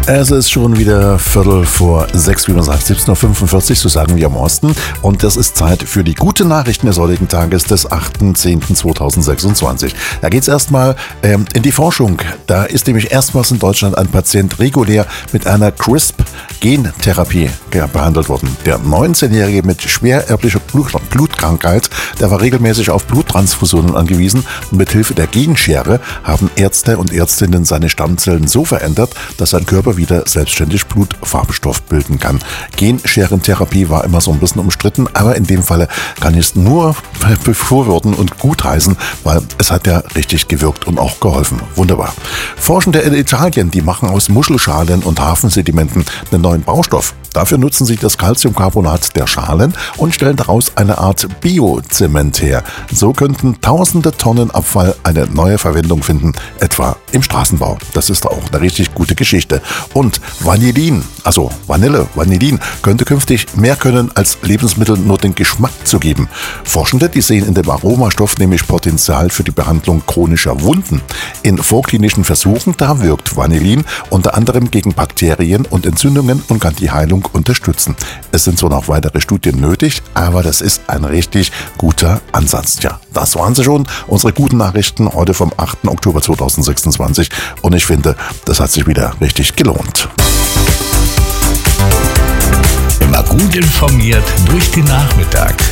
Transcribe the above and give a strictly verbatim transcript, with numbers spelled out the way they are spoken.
Es ist schon wieder Viertel vor sechs, wie man sagt, siebzehn Uhr fünfundvierzig, so sagen wir im Osten. Und das ist Zeit für die guten Nachrichten des heutigen Tages, des achten zehnten zweitausendsechsundzwanzig. Da geht es erstmal ähm, in die Forschung. Da ist nämlich erstmals in Deutschland ein Patient regulär mit einer CRISP-Gentherapie behandelt worden. Der neunzehnjährige mit schwer erblicher Blut, Blutkrankheit, der war regelmäßig auf Bluttransfusionen angewiesen. Und mit Hilfe der Genschere haben Ärzte und Ärztinnen seine Stammzellen so verändert, dass sein Körper wieder selbstständig Blutfarbstoff bilden kann. Genscherenentherapie war immer so ein bisschen umstritten, aber in dem Falle kann ich es nur befürworten und gutheißen, weil es hat ja richtig gewirkt und auch geholfen. Wunderbar. Forschende in Italien, die machen aus Muschelschalen und Hafensedimenten einen neuen Baustoff. Dafür nutzen sie das Calciumcarbonat der Schalen und stellen daraus eine Art Biozement her. So könnten tausende Tonnen Abfall eine neue Verwendung finden, etwa im Straßenbau. Das ist auch eine richtig gute Geschichte. Und Vanillin, also Vanille, Vanillin, könnte künftig mehr können, als Lebensmittel nur den Geschmack zu geben. Forschende, die sehen in dem Aromastoff nämlich Potenzial für die Behandlung chronischer Wunden. In vorklinischen Versuchen, da wirkt Vanillin unter anderem gegen Bakterien und Entzündungen und kann die Heilung unterstützen. Es sind so noch weitere Studien nötig, aber das ist ein richtig guter Ansatz. Ja, das waren sie schon, unsere guten Nachrichten heute vom achten Oktober zweitausendsechsundzwanzig, und ich finde, das hat sich wieder richtig gelohnt. Immer gut informiert durch den Nachmittag.